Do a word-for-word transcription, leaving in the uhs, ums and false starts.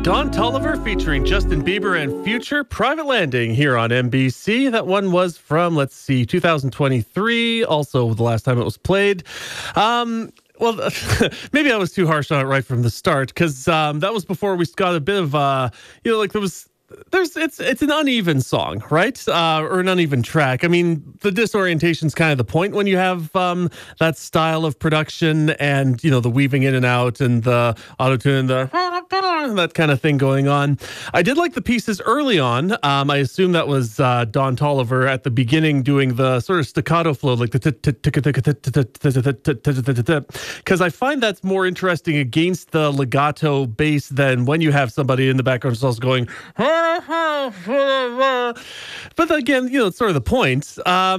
Don Toliver featuring Justin Bieber and Future, Private Landing here on N B C. That one was from, let's see, two thousand twenty-three, also the last time it was played. Um, well, maybe I was too harsh on it right from the start, because um, that was before we got a bit of, uh, you know, like there was... There's it's it's an uneven song, right? Uh, or an uneven track. I mean, the disorientation's kind of the point when you have um, that style of production and, you know, the weaving in and out and the auto-tune, the that kind of thing going on. I did like the pieces early on. Um, I assume that was uh, Don Toliver at the beginning doing the sort of staccato flow, like the because I find that's more interesting against the legato bass than when you have somebody in the background who's also going. But again, you know, it's sort of the point. Um,